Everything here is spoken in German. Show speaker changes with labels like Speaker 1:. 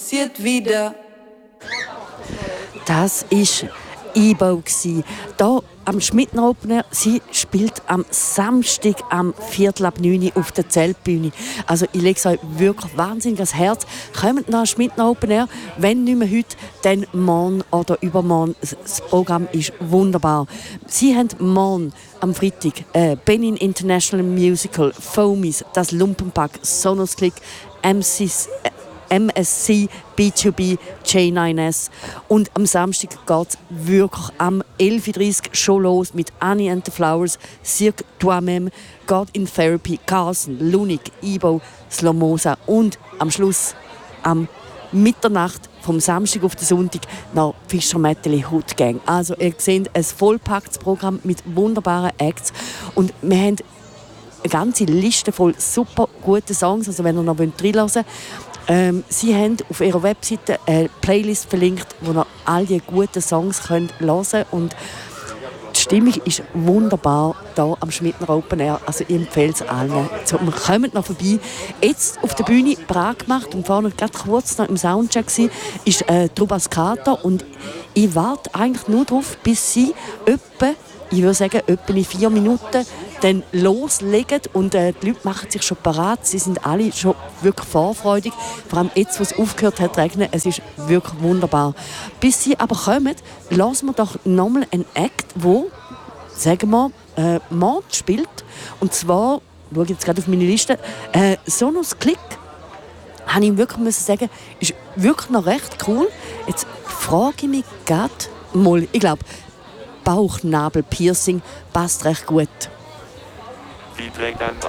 Speaker 1: passiert wieder.
Speaker 2: Das war Einbau. Hier am Schmidtner Open Air. Sie spielt am Samstag am 8:45 auf der Zeltbühne. Also ich lege es euch wirklich wahnsinnig ans Herz. Kommt nach Schmidtner Open Air. Wenn nicht mehr heute, dann morgen oder übermorgen. Das Programm ist wunderbar. Sie haben morgen am Freitag Benin International Musical, Foamies, das Lumpenpack, Sonos Click, MSC, B2B, J9S. Und am Samstag geht es wirklich am 11:30 Uhr schon los mit Annie and the Flowers, Cirque Toi-même, God in Therapy, Carson, Lunik, Ibo, Slomosa und am Schluss am Mitternacht vom Samstag auf den Sonntag noch Fischer Mätteli Hood Gang. Also ihr seht ein vollpacktes Programm mit wunderbaren Acts und wir haben eine ganze Liste voll super guten Songs, also wenn ihr noch reinhören wollt. Sie haben auf ihrer Webseite eine Playlist verlinkt, wo ihr all die guten Songs hören könnt. Und die Stimmung ist wunderbar hier am Schmidtner Open Air. Also ich empfehle es allen. So, wir kommen noch vorbei. Jetzt auf der Bühne bereit gemacht und vorne gerade kurz noch im Soundcheck war, ist Trubas Kater. Und ich warte eigentlich nur darauf, bis sie etwa in 4 Minuten dann loslegen und die Leute machen sich schon parat. Sie sind alle schon wirklich vorfreudig. Vor allem jetzt, wo es aufgehört hat zu regnen, es ist wirklich wunderbar. Bis sie aber kommen, lassen wir doch nochmal einen Act, wo, sagen wir, Mord spielt. Und zwar, ich schaue jetzt gerade auf meine Liste, Sonos Click, habe ich wirklich sagen, ist wirklich noch recht cool. Jetzt frage ich mich gerade mal, ich glaube, Bauchnabelpiercing passt recht gut.
Speaker 3: Sie trägt ein